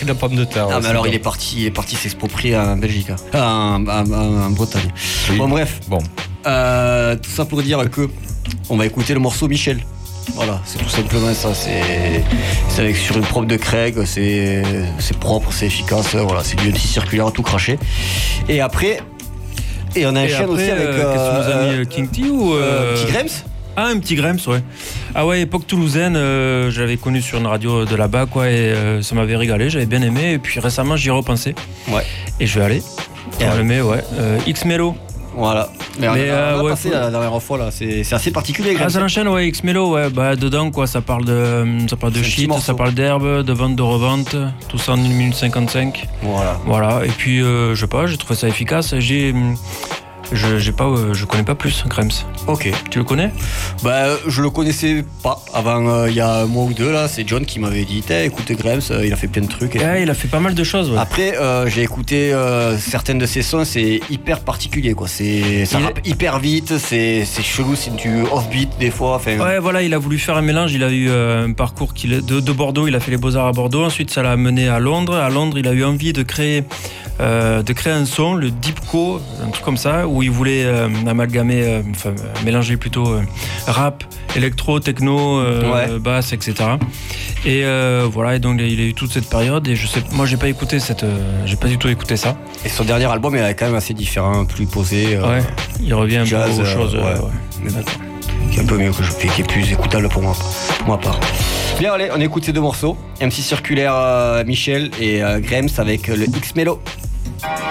la pomme de terre. Ah, mais alors il est parti s'exproprier en Belgique, en Bretagne. Oui. Bon, bref. Bon. Tout ça pour dire que on va écouter le morceau Michel. Voilà, c'est tout simplement ça. C'est avec sur une prod de Craig, c'est propre, c'est efficace. Voilà, c'est du MC circulaire tout craché. Et après, on enchaîne aussi avec. Qu'est-ce que vous avez mis King T ou Petit Grems. Ah, un petit Grems, ouais. Ah ouais, époque toulousaine, je l'avais connu sur une radio de là-bas, quoi, et ça m'avait régalé, j'avais bien aimé. Et puis récemment, j'y ai repensé. Ouais. Et je vais aller. On le met, ouais. X-Melo. Voilà. Mais on a ouais, passé la dernière fois là. C'est assez particulier. Ah, ça l'enchaîne, ouais. X-Melo, ouais. Bah, dedans, quoi, ça parle de shit, ça parle d'herbe, de vente, de revente. Tout ça en 1 minute 55. Voilà. Et puis, je sais pas, j'ai trouvé ça efficace. Je connais pas plus Grems. Ok. Tu le connais? Bah, je le connaissais pas avant il y a un mois ou deux là. C'est John qui m'avait dit écoutez Grems, il a fait plein de trucs. Ouais, il a fait pas mal de choses. Ouais. Après, j'ai écouté certaines de ses sons, c'est hyper particulier quoi. Ça rappe hyper vite, c'est chelou, c'est du offbeat des fois. Enfin. Ouais, voilà, il a voulu faire un mélange. Il a eu un parcours de Bordeaux. Il a fait les Beaux-Arts à Bordeaux. Ensuite, ça l'a mené à Londres. À Londres, il a eu envie de créer un son, le Deepco, un truc comme ça, où il voulait amalgamer, mélanger plutôt rap, électro, techno, basse, etc. Et voilà, et donc il a eu toute cette période. Et moi, j'ai pas du tout écouté ça. Et son dernier album, il est quand même assez différent, plus posé. Ouais, il revient jazz, un peu aux choses. Mais d'accord. Qui est un peu mieux que je fais, qui est plus écoutable pour moi part. Bien, allez, on écoute ces deux morceaux. MC Circulaire Michel et Grems avec le X-Melo.